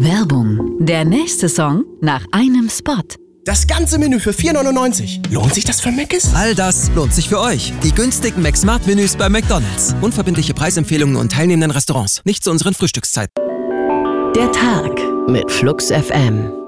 Werbung. Der nächste Song nach einem Spot. Das ganze Menü für 4,99. Lohnt sich das für Mc's? All das lohnt sich für euch. Die günstigen McSmart-Menüs bei McDonald's. Unverbindliche Preisempfehlungen und teilnehmenden Restaurants. Nicht zu unseren Frühstückszeiten. Der Tag mit Flux FM.